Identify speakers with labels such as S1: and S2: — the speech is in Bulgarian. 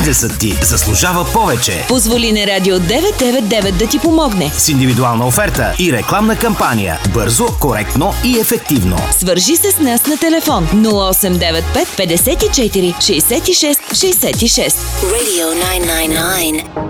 S1: Бизнесът ти заслужава повече.
S2: Позволи на Радио 999 да ти помогне.
S1: С индивидуална оферта и рекламна кампания. Бързо, коректно и ефективно.
S2: Свържи се с нас на телефон 0895 54 66 66.
S3: Radio 999.